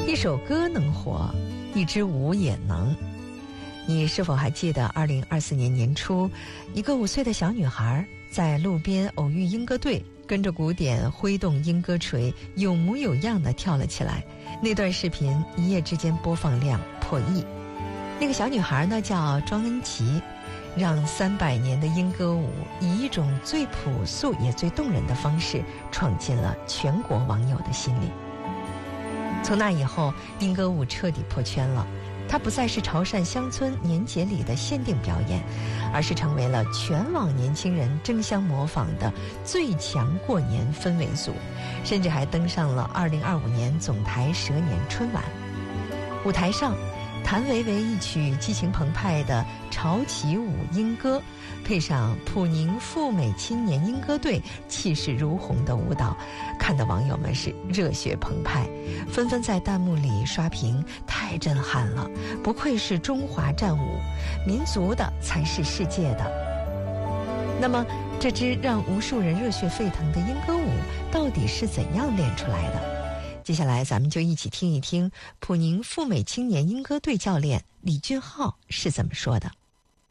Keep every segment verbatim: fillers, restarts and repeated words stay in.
一首歌能火，一支舞也能。你是否还记得二零二四年年初，一个五岁的小女孩在路边偶遇莺歌队，跟着鼓点挥动莺歌锤，有模有样地跳了起来。那段视频一夜之间播放量破亿。那个小女孩呢叫庄恩琪，让三百年的莺歌舞以一种最朴素也最动人的方式闯进了全国网友的心里。从那以后，莺歌舞彻底破圈了。它不再是潮汕乡村年节里的限定表演，而是成为了全网年轻人争相模仿的最强过年氛围组，甚至还登上了二零二五年总台蛇年春晚。舞台上，谭维维一曲激情澎湃的潮起舞莺歌，配上普宁赴美青年莺歌队气势如虹的舞蹈，看得网友们是热血澎湃，纷纷在弹幕里刷屏，太震撼了，不愧是中华战舞，民族的才是世界的。那么这支让无数人热血沸腾的莺歌舞到底是怎样练出来的？接下来咱们就一起听一听普宁赴美青年莺歌队教练李俊浩是怎么说的。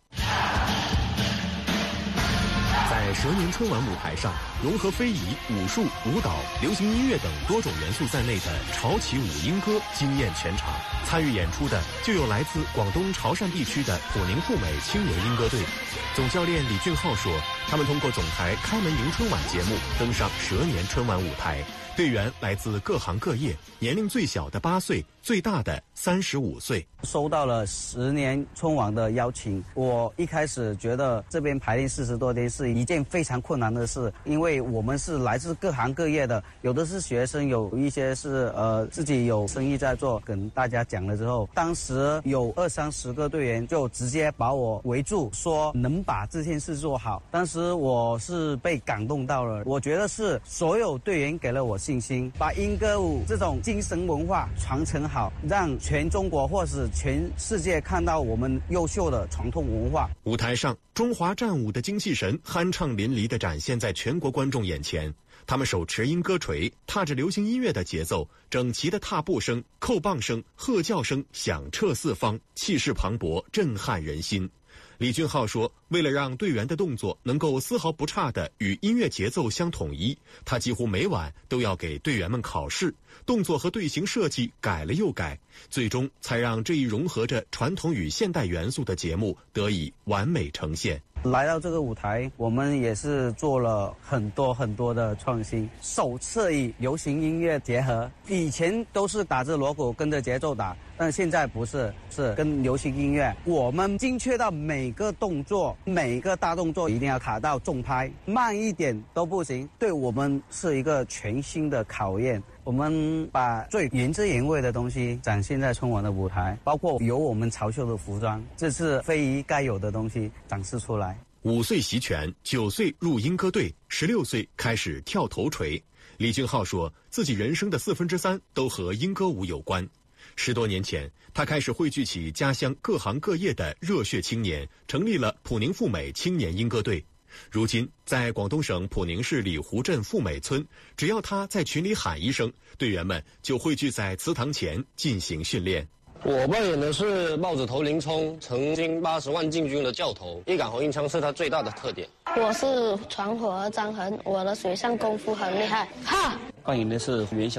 在蛇年春晚舞台上，融合非遗、武术、舞蹈、流行音乐等多种元素在内的潮起舞莺歌惊艳全场。参与演出的就有来自广东潮汕地区的普宁赴美青年莺歌队。总教练李俊浩说，他们通过总台开门迎春晚节目登上蛇年春晚舞台。队员来自各行各业，年龄最小的八岁，最大的三十五岁。 收到了十年春晚的邀请，我一开始觉得这边排练四十多天是一件非常困难的事，因为我们是来自各行各业的，有的是学生，有一些是呃自己有生意在做。跟大家讲了之后，当时有二三十个队员就直接把我围住，说能把这件事做好。当时我是被感动到了，我觉得是所有队员给了我信心，把莺歌舞这种精神文化传承好，让全中国或是全世界看到我们优秀的传统文化。 舞台上，中华战舞的精气神酣畅淋漓地展现在全国观众眼前。他们手持莺歌锤，踏着流行音乐的节奏，整齐的踏步声、扣棒声、喝叫声响彻四方，气势磅礴，震撼人心。李俊浩说，为了让队员的动作能够丝毫不差地与音乐节奏相统一，他几乎每晚都要给队员们考试，动作和队形设计改了又改，最终才让这一融合着传统与现代元素的节目得以完美呈现。 来到这个舞台，我们也是做了很多很多的创新，首次与流行音乐结合。以前都是打着锣鼓跟着节奏打，但现在不是，是跟流行音乐，我们精确到每个动作，每个大动作一定要卡到重拍，慢一点都不行，对我们是一个全新的考验。我们把最原汁原味的东西展现在春晚的舞台，包括有我们潮秀的服装，这是非遗该有的东西展示出来。 五岁习拳，九岁入莺歌队，十六岁开始跳头锤。李俊浩说，自己人生的四分之三都和莺歌舞有关。十多年前，他开始汇聚起家乡各行各业的热血青年，成立了普宁赴美青年莺歌队。如今，在广东省普宁市里湖镇富美村，只要他在群里喊一声，队员们就汇聚在祠堂前进行训练。 我扮演的是豹子头林冲，曾经八十万禁军的教头，一杆红缨枪是他最大的特点。 我是传火儿张衡，我的水上功夫很厉害，哈！ 扮演的是袁小